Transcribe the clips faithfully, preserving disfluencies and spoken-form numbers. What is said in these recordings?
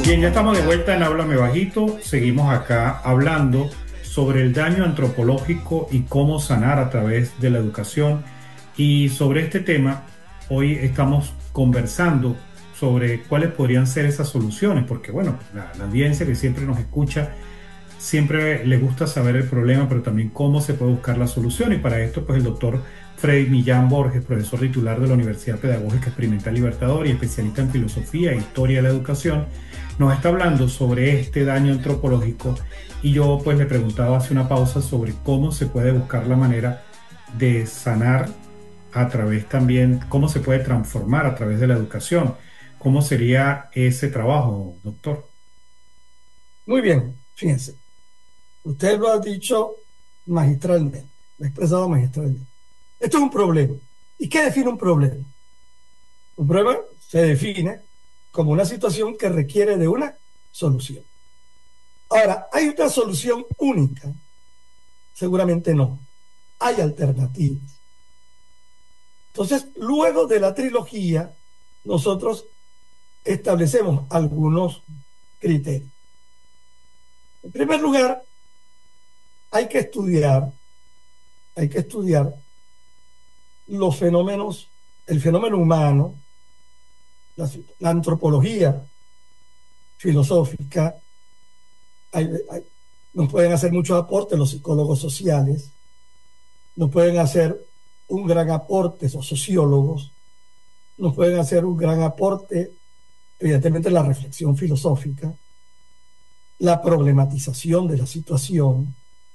Bien, ya estamos de vuelta en Háblame Bajito. Seguimos acá hablando sobre el daño antropológico y cómo sanar a través de la educación. Y sobre este tema, hoy estamos conversando sobre cuáles podrían ser esas soluciones, porque bueno, la, la audiencia que siempre nos escucha siempre le gusta saber el problema, pero también cómo se puede buscar la solución. Y para esto, pues el doctor Freddy Millán Borges, profesor titular de la Universidad Pedagógica Experimental Libertador y especialista en filosofía e historia de la educación, nos está hablando sobre este daño antropológico. Y yo pues le preguntaba hace una pausa sobre cómo se puede buscar la manera de sanar a través también, cómo se puede transformar a través de la educación. ¿Cómo sería ese trabajo, doctor? Muy bien, fíjense, usted lo ha dicho magistralmente, lo ha expresado magistralmente. Esto es un problema. ¿Y qué define un problema? Un problema se define como una situación que requiere de una solución. Ahora, ¿hay una solución única? Seguramente no. Hay alternativas. Entonces, luego de la trilogía, nosotros establecemos algunos criterios. En primer lugar, hay que estudiar, hay que estudiar los fenómenos, el fenómeno humano, la, la antropología filosófica. Hay, hay, nos pueden hacer muchos aportes los psicólogos sociales, nos pueden hacer un gran aporte los sociólogos, nos pueden hacer un gran aporte, evidentemente, la reflexión filosófica, la problematización de la situación.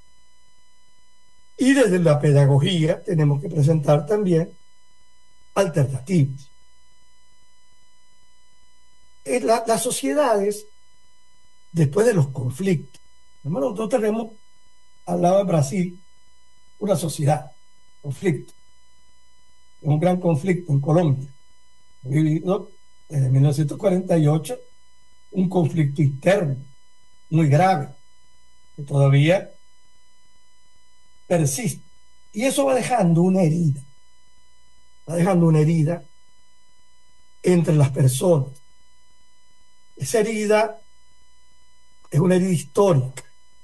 Y desde la pedagogía tenemos que presentar también alternativas. En la, las sociedades, después de los conflictos, nosotros tenemos al lado de Brasil una sociedad, conflicto, un gran conflicto en Colombia. He vivido desde mil novecientos cuarenta y ocho un conflicto interno muy grave que todavía persiste. Y eso va dejando una herida, va dejando una herida entre las personas. Esa herida es una herida histórica.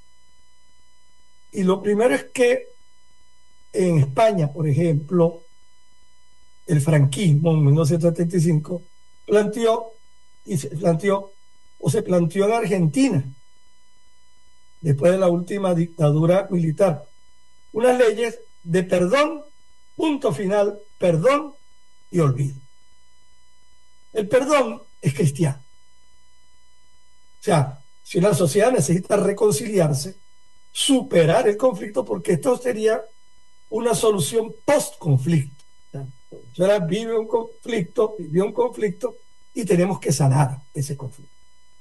Y lo primero es que en España, por ejemplo, el franquismo en mil novecientos setenta y cinco planteó, y se planteó, o se planteó en Argentina, después de la última dictadura militar, unas leyes de perdón, punto final, perdón y olvido. El perdón es cristiano. O sea, si una sociedad necesita reconciliarse, superar el conflicto, porque esto sería una solución post-conflicto. O sea, vive un conflicto, vivió un conflicto y tenemos que sanar ese conflicto.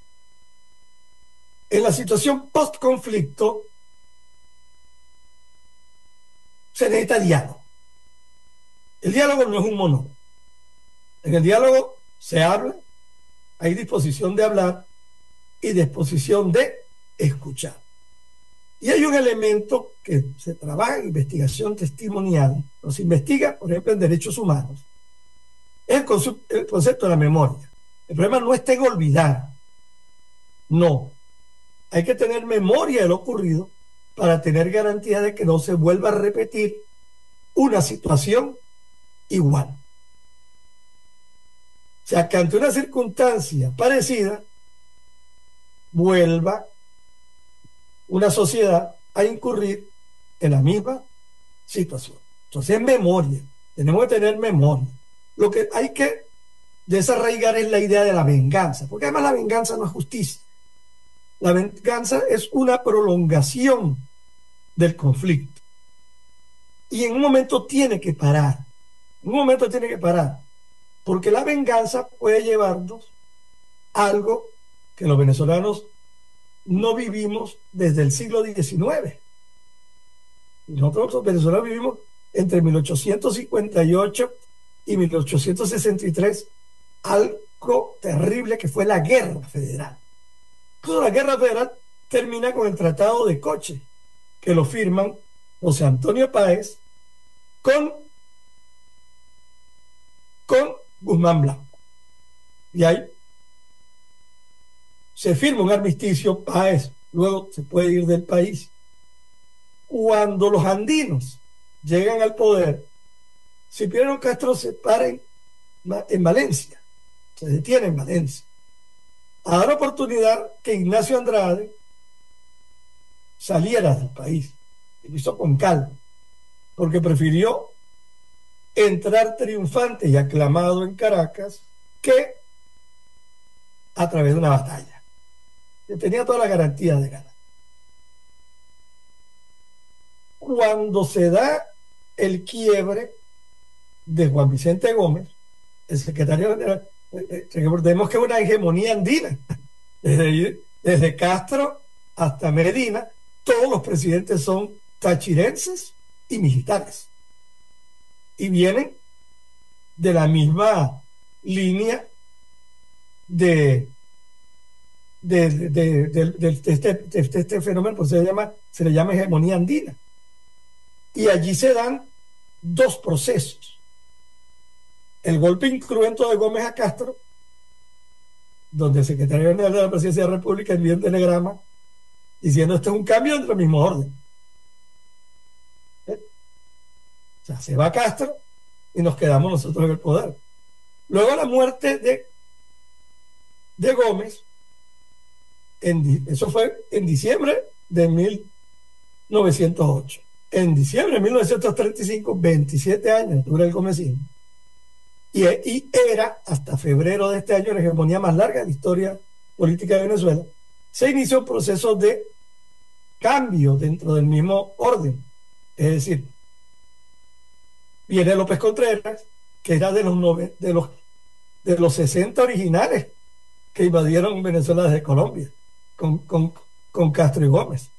En la situación post-conflicto se necesita diálogo. El diálogo no es un monólogo. En el diálogo se habla, hay disposición de hablar y disposición de escuchar. Y hay un elemento que se trabaja en investigación testimonial, no se investiga, por ejemplo, en derechos humanos, es el, concepto, el concepto de la memoria. El problema no está en olvidar, no. Hay que tener memoria de lo ocurrido para tener garantía de que no se vuelva a repetir una situación igual. O sea, que ante una circunstancia parecida, vuelva una sociedad a incurrir en la misma situación. Entonces, es memoria. Tenemos que tener memoria. Lo que hay que desarraigar es la idea de la venganza, porque además la venganza no es justicia. La venganza es una prolongación del conflicto. Y en un momento tiene que parar. En un momento tiene que parar. Porque la venganza puede llevarnos a algo que los venezolanos no vivimos desde el siglo diecinueve. Nosotros los venezolanos vivimos entre mil ochocientos cincuenta y ocho y mil ochocientos sesenta y tres algo terrible que fue la Guerra Federal. Entonces la Guerra Federal termina con el Tratado de Coche, que lo firman José Antonio Páez con, con Guzmán Blanco. Y hay se firma un armisticio, Páez luego se puede ir del país. Cuando los andinos llegan al poder, Cipriano Castro se para en, en Valencia, se detiene en Valencia, a dar oportunidad que Ignacio Andrade saliera del país. Y lo hizo con calma, porque prefirió entrar triunfante y aclamado en Caracas que a través de una batalla, que tenía toda la garantía de ganar. Cuando se da el quiebre de Juan Vicente Gómez, el secretario general, recordemos que es una hegemonía andina, desde, desde Castro hasta Medina, todos los presidentes son tachirenses y militares, y vienen de la misma línea de, de, de, de, de, de, de, este, de este fenómeno, pues se le llama, se le llama hegemonía andina. Y allí se dan dos procesos. El golpe incruento de Gómez a Castro, donde el secretario general de la Presidencia de la República envía un telegrama diciendo esto es un cambio dentro del mismo orden. ¿Eh? O sea, se va Castro y nos quedamos nosotros en el poder. Luego la muerte de, de Gómez, en, eso fue en diciembre de mil novecientos ocho. En diciembre de mil novecientos treinta y cinco, veintisiete años dura el Gómezismo, y, y era hasta febrero de este año la hegemonía más larga de la historia política de Venezuela. Se inició un proceso de cambio dentro del mismo orden. Es decir, viene López Contreras, que era de los, nove, de los, de los sesenta originales que invadieron Venezuela desde Colombia, con, con, con Castro y Gómez.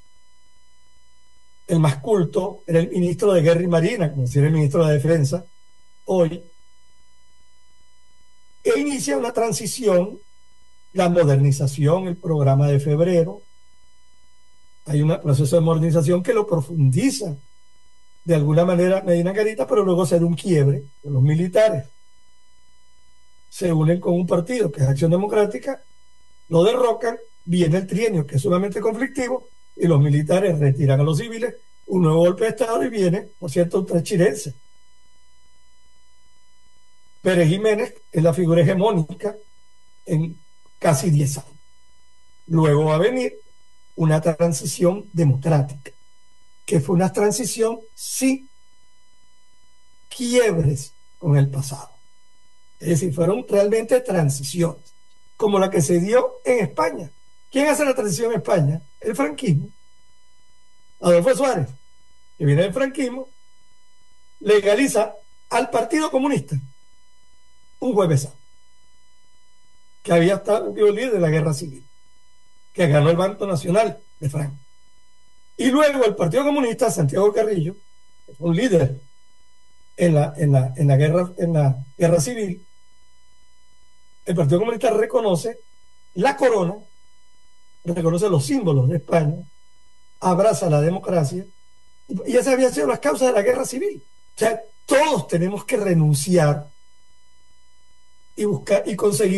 El más culto era el ministro de Guerra y Marina, como si era el ministro de Defensa hoy, e inicia una transición, la modernización, el programa de febrero. Hay un proceso de modernización que lo profundiza de alguna manera Medina Garita, pero luego se da un quiebre. Los militares se unen con un partido que es Acción Democrática, lo derrocan, viene el trienio, que es sumamente conflictivo, y los militares retiran a los civiles, un nuevo golpe de Estado, y viene, por cierto, un tachirense. Pérez Jiménez es la figura hegemónica en casi diez años. Luego va a venir una transición democrática, que fue una transición sin quiebres con el pasado. Es decir, fueron realmente transiciones, como la que se dio en España. ¿Quién hace la transición en España? El franquismo. Adolfo Suárez, que viene del franquismo, legaliza al Partido Comunista un jueves santo, que había estado líder de la guerra civil, que ganó el Banco Nacional de Franco. Y luego el Partido Comunista, Santiago Carrillo, que fue un líder en la, en la, en la, guerra, en la guerra civil, el Partido Comunista reconoce la corona, reconoce los símbolos de España, abraza la democracia, y esas habían sido las causas de la guerra civil. O sea, todos tenemos que renunciar y buscar y conseguir